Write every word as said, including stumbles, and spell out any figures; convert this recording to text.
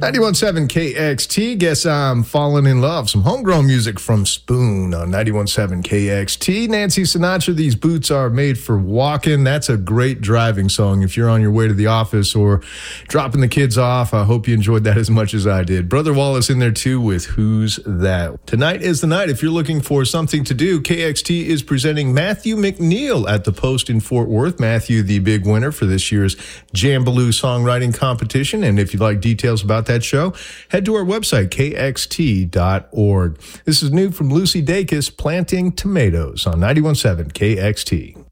ninety-one point seven K X T, guess I'm falling in love. Some homegrown music from Spoon on ninety-one point seven K X T. Nancy Sinatra, These Boots Are Made for Walking. That's a great driving song if you're on your way to the office or dropping the kids off. I hope you enjoyed that as much as I did. Brother Wallace in there too with Who's That? Tonight is the night. If you're looking for something to do, K X T is presenting Matthew McNeil at the Post in Fort Worth. Matthew, the big winner for this year's Jambaloo songwriting competition. And if you'd like details about that show, head to our website, K X T dot org. This is new from Lucy Dacus, Planting Tomatoes on ninety-one point seven K X T.